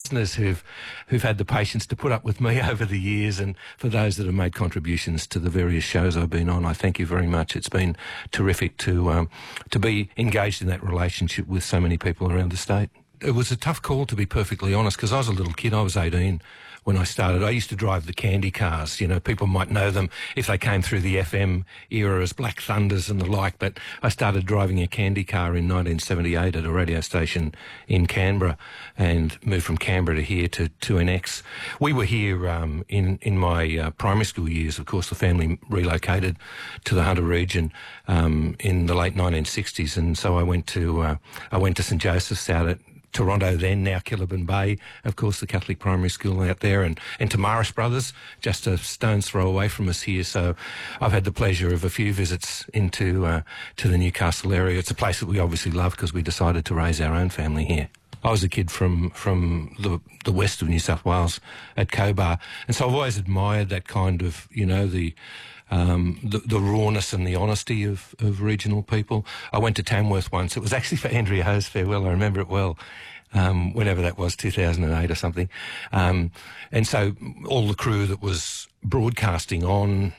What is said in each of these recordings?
listeners who've had the patience to put up with me over the years, and for those that have made contributions to the various shows I've been on, I thank you very much. It's been terrific to be engaged in that relationship with so many people around the state. It was a tough call, to be perfectly honest, because I was a little kid. I was 18 when I started. I used to drive the Candy cars. You know, people might know them if they came through the FM era as Black Thunders and the like, but I started driving a Candy car in 1978 at a radio station in Canberra and moved from Canberra to here to 2NX. We were here in my primary school years. Of course, the family relocated to the Hunter region in the late 1960s, and so I went to St Joseph's out at Toronto then, now Killabin Bay, of course, the Catholic primary school out there, and to Marist Brothers, just a stone's throw away from us here. So I've had the pleasure of a few visits into to the Newcastle area. It's a place that we obviously love because we decided to raise our own family here. I was a kid from the west of New South Wales at Cobar, and so I've always admired that kind of, you know, the rawness and the honesty of regional people. I went to Tamworth once. It was actually for Andrea Ho's farewell. I remember it well. Whenever that was, 2008 or something. And so all the crew that was broadcasting on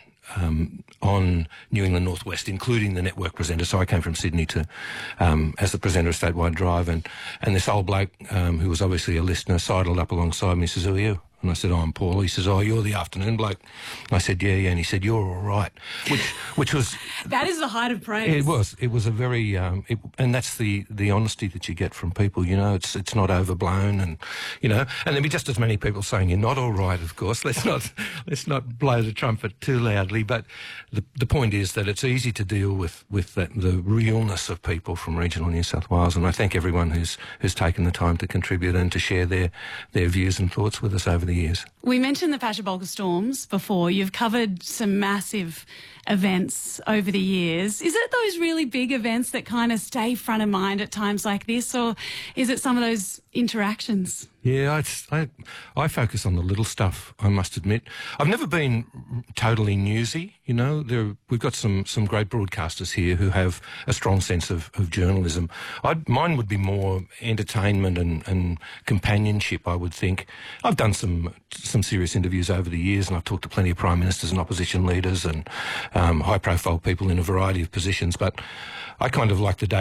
New England Northwest, including the network presenter. So I came from Sydney to as the presenter of Statewide Drive, and this old bloke who was obviously a listener sidled up alongside me and says, "Who are you?" And I said, "Oh, I'm Paul." He says, "Oh, you're the afternoon bloke." I said, "Yeah." And he said, "You're all right," which was that is the height of praise. It was a very and that's the honesty that you get from people. You know, it's not overblown, and you know, and there'll be just as many people saying you're not all right. Of course, let's not blow the trumpet too loudly. But the point is that it's easy to deal with the realness of people from regional New South Wales, and I thank everyone who's taken the time to contribute and to share their views and thoughts with us over the years. We mentioned the Pasha-Bulga storms before. You've covered some massive events over the years. Is it those really big events that kind of stay front of mind at times like this, or is it some of those interactions? Yeah, I focus on the little stuff, I must admit. I've never been totally newsy, you know. We've got some great broadcasters here who have a strong sense of journalism. Mine would be more entertainment and companionship, I would think. I've done some serious interviews over the years, and I've talked to plenty of prime ministers and opposition leaders and high-profile people in a variety of positions, but I kind of like the day